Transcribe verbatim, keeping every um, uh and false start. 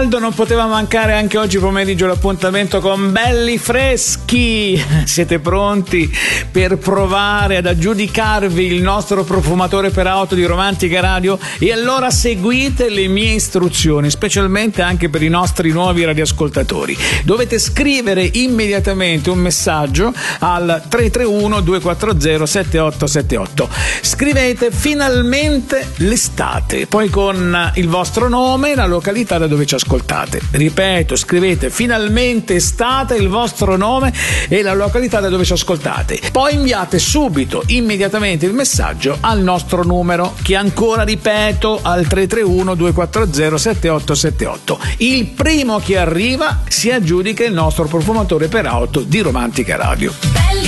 caldo non poteva mancare anche oggi pomeriggio l'appuntamento con Belli Freschi. Siete pronti per provare ad aggiudicarvi il nostro profumatore per auto di Romantica Radio? E allora seguite le mie istruzioni, specialmente anche per i nostri nuovi radioascoltatori. Dovete scrivere immediatamente un messaggio al tre tre uno due quattro zero sette otto sette otto. Scrivete finalmente l'estate, poi con il vostro nome e la località da dove ci ascoltate. Ripeto, scrivete finalmente estate, il vostro nome e la località da dove ci ascoltate. Poi inviate subito, immediatamente il messaggio al nostro numero, che ancora ripeto al tre tre uno due quattro zero sette otto sette otto. Il primo che arriva si aggiudica il nostro profumatore per auto di Romantica Radio.